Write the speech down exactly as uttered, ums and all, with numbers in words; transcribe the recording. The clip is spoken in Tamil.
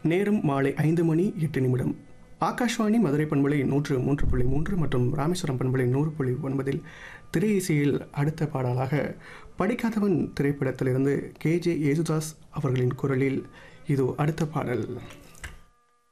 நேரம் மாலை ஐந்து மணி எட்டு நிமிடம். ஆகாஷ்வாணி மதுரை பண்பலை நூற்று மூன்று புள்ளி மூன்று மற்றும் ராமேஸ்வரம் பண்பலை நூறு புள்ளி ஒன்பதில் திரை இசையில் அடுத்த பாடலாக படிக்காதவன் திரைப்படத்திலிருந்து கே ஜே யேசுதாஸ் அவர்களின் குரலில் இது அடுத்த பாடல்.